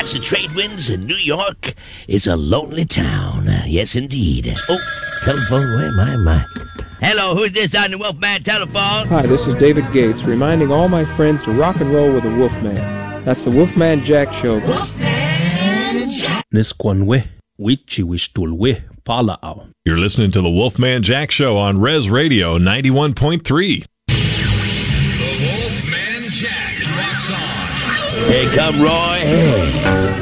against the trade winds, New York is a lonely town. Yes, indeed. Oh, telephone, where am I? Hello, who's this on the Wolfman telephone? Hi, this is David Gates, reminding all my friends to rock and roll with the Wolfman. That's the Wolfman Jack Show. Wolfman Jack. Nisquanwe, Wichiwishtulwe, Pala'au. You're listening to the Wolfman Jack Show on Res Radio 91.3. The Wolfman Jack rocks on. Hey, come Roy. Hey.